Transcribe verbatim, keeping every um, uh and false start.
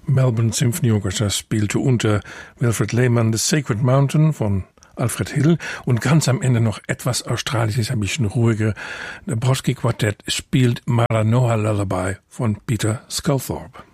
Melbourne Symphony Orchestra spielte unter Wilfred Lehman The Sacred Mountain von Alfred Hill und ganz am Ende noch etwas Australisches, ein bisschen ruhiger. Der Brodsky Quartett spielt Maranoa Lullaby von Peter Sculthorpe.